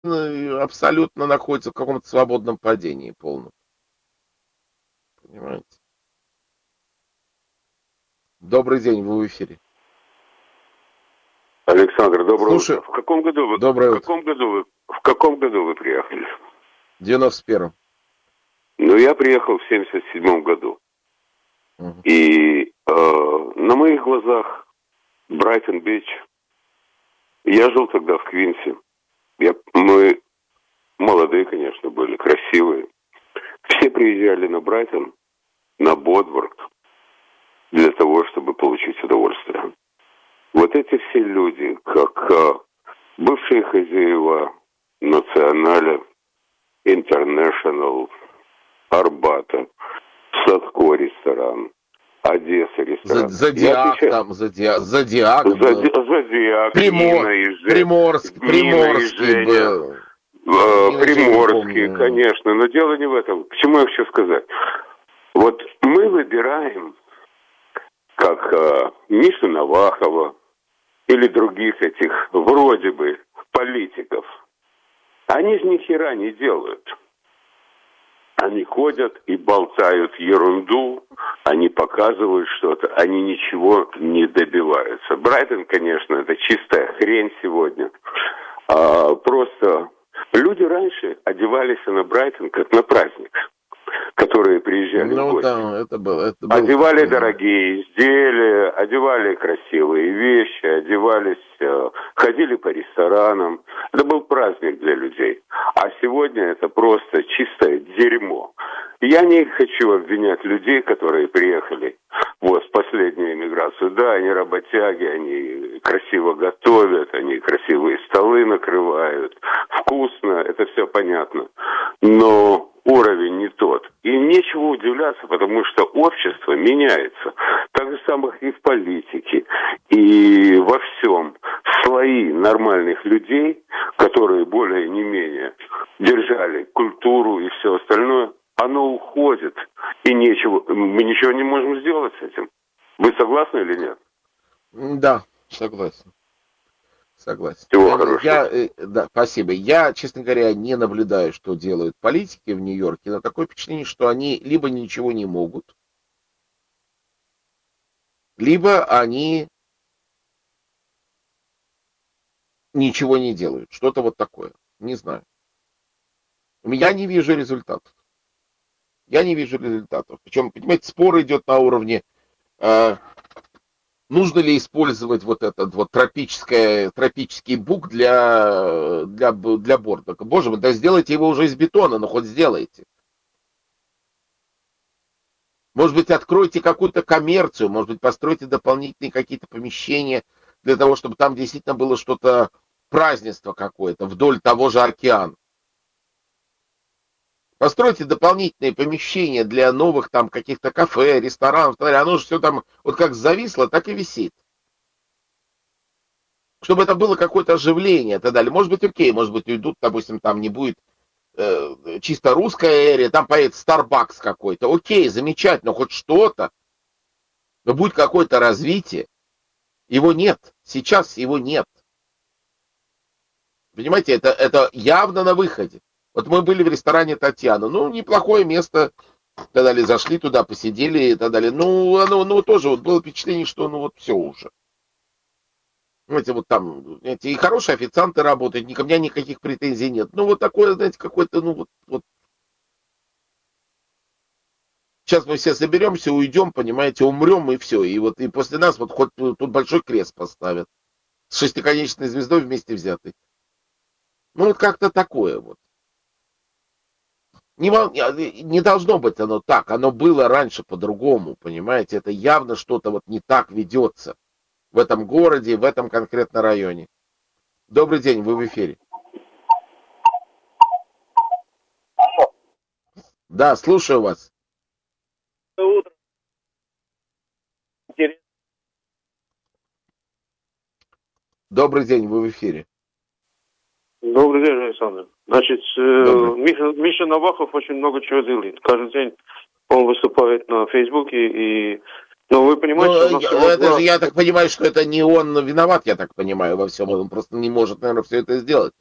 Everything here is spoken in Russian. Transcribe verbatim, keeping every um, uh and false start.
абсолютно находится в каком-то свободном падении полном. Понимаете? Добрый день, вы в эфире. Александр, доброе Слушай, утро. В каком году вы, доброе в утро. каком году вы, в каком году вы приехали? В девяносто первом. Ну, я приехал в семьдесят седьмом году. Угу. И э, на моих глазах Брайтон-Бич. Я жил тогда в Квинсе. Я, мы молодые, конечно, были, красивые. Все приезжали на Брайтон, на Бодворк, для того, чтобы получить удовольствие. Вот эти все люди, как э, бывшие хозяева Националя, Интернешнл, Арбата, Садко ресторан, Одесса ресторан. Зодиак там, Зодиак, Зодиак был. Зодиак, Примор, Нина и Женя. Приморск, Приморский был. Э, Приморский, конечно, но дело не в этом. К чему я хочу сказать? Вот мы выбираем, как э, Мишу Навахова или других этих вроде бы политиков. Они же ни хера не делают. Они ходят и болтают ерунду, они показывают что-то, они ничего не добиваются. Брайтон, конечно, это чистая хрень сегодня. А, просто люди раньше одевались на Брайтон как на праздник, которые приезжали ну, в гости. Да, это было, это было одевали такое. Дорогие изделия, одевали красивые вещи, одевались, ходили по ресторанам. Это был праздник для людей. А сегодня это просто чистое дерьмо. Я не хочу обвинять людей, которые приехали вот, в последнюю эмиграцию. Да, они работяги, они красиво готовят, они красивые столы накрывают, вкусно, это все понятно. Но уровень не тот. И нечего удивляться, потому что общество меняется. Так же самое и в политике, и во всем. Слои нормальных людей, которые более не менее держали культуру и все остальное, оно уходит. И нечего, мы ничего не можем сделать с этим. Вы согласны или нет? Да, согласен. Согласен. Всего я, хорошего. Я, да, спасибо. Я, честно говоря, не наблюдаю, что делают политики в Нью-Йорке, но такое впечатление, что они либо ничего не могут, либо они ничего не делают. Что-то вот такое. Не знаю. Я не вижу результатов. Я не вижу результатов. Причем, понимаете, спор идет на уровне, э, нужно ли использовать вот этот вот тропическое, тропический бук для, для, для борта. Боже мой, да сделайте его уже из бетона, но хоть сделайте. Может быть, откройте какую-то коммерцию, может быть, постройте дополнительные какие-то помещения для того, чтобы там действительно было что-то, празднество какое-то вдоль того же океана. Постройте дополнительные помещения для новых там каких-то кафе, ресторанов. Оно же все там вот как зависло, так и висит. Чтобы это было какое-то оживление и так далее. Может быть, окей, может быть, уйдут, допустим, там не будет э, чисто русская эрия, там поедет Starbucks какой-то. Окей, замечательно, хоть что-то. Но будет какое-то развитие. Его нет. Сейчас его нет. Понимаете, это, это явно на выходе. Вот мы были в ресторане Татьяна. Ну, неплохое место. И так далее, зашли туда, посидели и так далее. Ну, оно, ну, тоже вот было впечатление, что ну вот все уже. Знаете, вот там, знаете, и хорошие официанты работают, ни ко мне никаких претензий нет. Ну, вот такое, знаете, какой-то, ну, вот, вот. Сейчас мы все соберемся, уйдем, понимаете, умрем и все. И вот и после нас вот хоть тут большой крест поставят. С шестиконечной звездой вместе взятой. Ну, вот как-то такое вот. Не, не должно быть оно так. Оно было раньше по-другому, понимаете. Это явно что-то вот не так ведется в этом городе, в этом конкретно районе. Добрый день, вы в эфире. Да, слушаю вас. Утро. Добрый день, вы в эфире. Добрый день, Александр. Значит, Добрый. Миша, Миша Навахов очень много чего делает. Каждый день он выступает на Фейсбуке и... Но вы понимаете, ну, что у нас я, всего это два... же, я так понимаю, что это не он виноват, я так понимаю, во всем. Он просто не может, наверное, все это сделать.